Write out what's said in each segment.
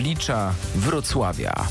Oblicza Wrocławia.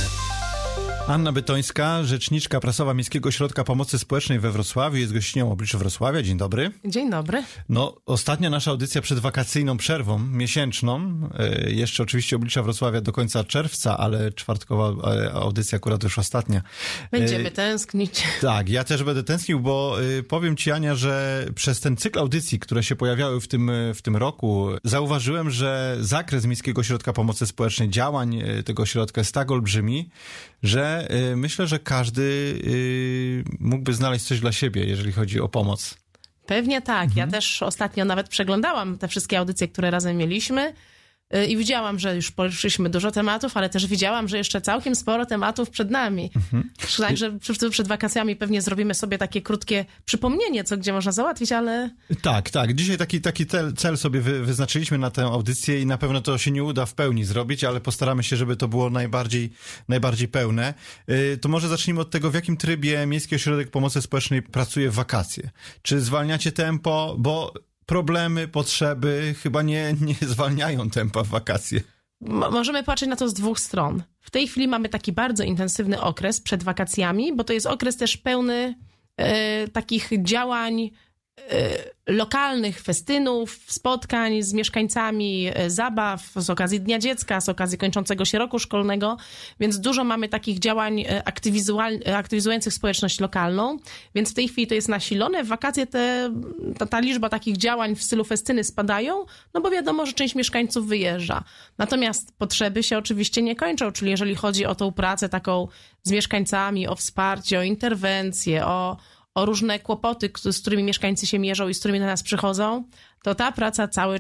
Anna Bytońska, rzeczniczka prasowa Miejskiego Ośrodka Pomocy Społecznej we Wrocławiu, jest gościnią Oblicza Wrocławia. Dzień dobry. Dzień dobry. No, ostatnia nasza audycja przed wakacyjną przerwą miesięczną. Jeszcze oczywiście Oblicza Wrocławia do końca czerwca, ale czwartkowa audycja akurat już ostatnia. Będziemy tęsknić. Tak, ja też będę tęsknił, bo powiem ci, Ania, że przez ten cykl audycji, które się pojawiały w tym roku, zauważyłem, że zakres Miejskiego Ośrodka Pomocy Społecznej, działań tego ośrodka jest tak olbrzymi, że myślę, że każdy mógłby znaleźć coś dla siebie, jeżeli chodzi o pomoc. Pewnie tak. Ja też ostatnio nawet przeglądałam te wszystkie audycje, które razem mieliśmy i widziałam, że już poruszyliśmy dużo tematów, ale też widziałam, że jeszcze całkiem sporo tematów przed nami. Także przed wakacjami pewnie zrobimy sobie takie krótkie przypomnienie, co gdzie można załatwić, ale... Tak. Dzisiaj taki cel sobie wyznaczyliśmy na tę audycję i na pewno to się nie uda w pełni zrobić, ale postaramy się, żeby to było najbardziej pełne. To może zacznijmy od tego, w jakim trybie Miejski Ośrodek Pomocy Społecznej pracuje w wakacje. Czy zwalniacie tempo, bo problemy, potrzeby chyba nie zwalniają tempa w wakacje. Możemy patrzeć na to z dwóch stron. W tej chwili mamy taki bardzo intensywny okres przed wakacjami, bo to jest okres też pełny takich działań lokalnych, festynów, spotkań z mieszkańcami, zabaw z okazji Dnia Dziecka, z okazji kończącego się roku szkolnego, więc dużo mamy takich działań aktywizujących społeczność lokalną, więc w tej chwili to jest nasilone. W wakacje ta liczba takich działań w stylu festyny spadają, no bo wiadomo, że część mieszkańców wyjeżdża. Natomiast potrzeby się oczywiście nie kończą, czyli jeżeli chodzi o tą pracę taką z mieszkańcami, o wsparcie, o interwencje, o różne kłopoty, z którymi mieszkańcy się mierzą i z którymi do nas przychodzą, to ta praca cały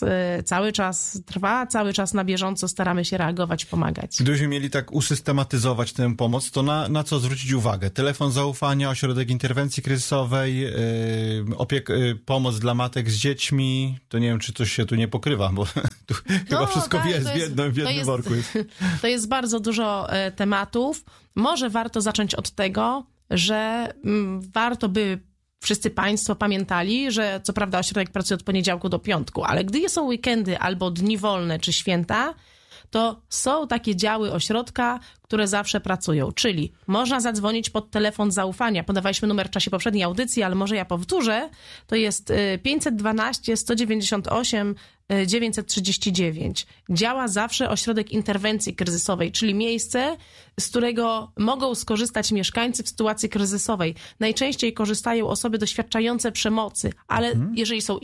czas trwa, cały czas na bieżąco staramy się reagować, pomagać. Gdybyśmy mieli tak usystematyzować tę pomoc, to na co zwrócić uwagę? Telefon zaufania, ośrodek interwencji kryzysowej, pomoc dla matek z dziećmi, to nie wiem, czy coś się tu nie pokrywa, bo tu chyba wszystko tak, w jednym worku jest. To jest bardzo dużo tematów. Może warto zacząć od tego, że warto by wszyscy państwo pamiętali, że co prawda ośrodek pracuje od poniedziałku do piątku, ale gdy są weekendy albo dni wolne czy święta, to są takie działy ośrodka, które zawsze pracują, czyli można zadzwonić pod telefon zaufania. Podawaliśmy numer w czasie poprzedniej audycji, ale może ja powtórzę. To jest 512 198 939. Działa zawsze ośrodek interwencji kryzysowej, czyli miejsce, z którego mogą skorzystać mieszkańcy w sytuacji kryzysowej. Najczęściej korzystają osoby doświadczające przemocy, ale jeżeli są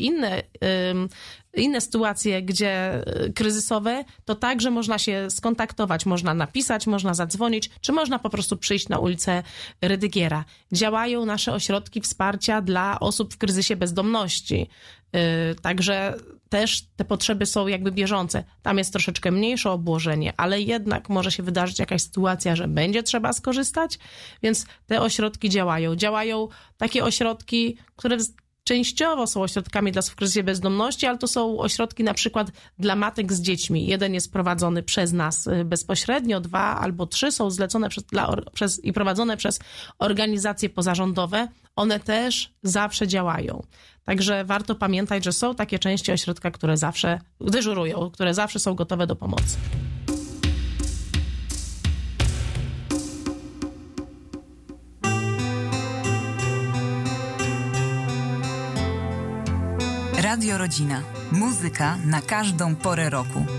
inne sytuacje, gdzie kryzysowe, to także można się skontaktować, można napisać, można zadzwonić, czy można po prostu przyjść na ulicę Rydygiera. Działają nasze ośrodki wsparcia dla osób w kryzysie bezdomności. Także też te potrzeby są jakby bieżące. Tam jest troszeczkę mniejsze obłożenie, ale jednak może się wydarzyć jakaś sytuacja, że będzie trzeba skorzystać, więc te ośrodki działają. Działają takie ośrodki, które częściowo są ośrodkami dla osób w kryzysie bezdomności, ale to są ośrodki na przykład dla matek z dziećmi. Jeden jest prowadzony przez nas bezpośrednio, 2 albo 3 są zlecone i prowadzone przez organizacje pozarządowe. One też zawsze działają. Także warto pamiętać, że są takie części ośrodka, które zawsze dyżurują, które zawsze są gotowe do pomocy. Radio Rodzina. Muzyka na każdą porę roku.